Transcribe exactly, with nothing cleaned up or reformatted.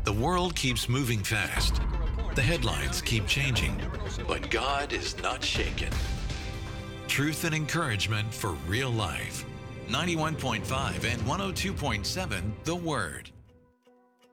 The world keeps moving fast. The headlines keep changing, but God is not shaken. Truth and encouragement for real life. ninety-one point five and one oh two point seven The Word.